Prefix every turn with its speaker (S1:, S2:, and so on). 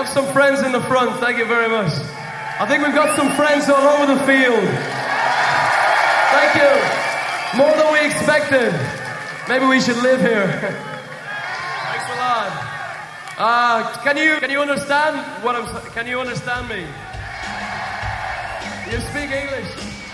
S1: have some friends in the front. Thank you very much. I think we've got some friends all over the field. Thank you. More than we expected. Maybe we should live here. Thanks a lot. Can you understand what can you understand me? You speak English?